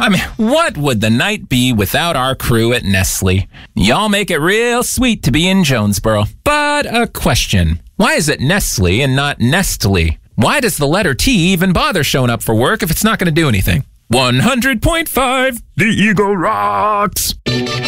I mean, what would the night be without our crew at Nestle? Y'all make it real sweet to be in Jonesboro. But a question. Why is it Nestle and not Nestle? Why does the letter T even bother showing up for work if it's not going to do anything? 100.5, the Eagle rocks!